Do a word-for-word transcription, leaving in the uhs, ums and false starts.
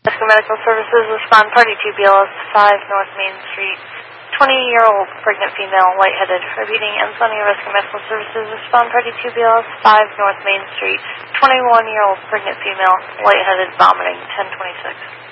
Rescue Medical Services, respond party to B L S five North Main Street. twenty-year-old pregnant female, lightheaded. Repeating, Ansonia Rescue Medical Services, respond party to B L S five North Main Street. twenty-one-year-old pregnant female, lightheaded, vomiting, ten twenty-six.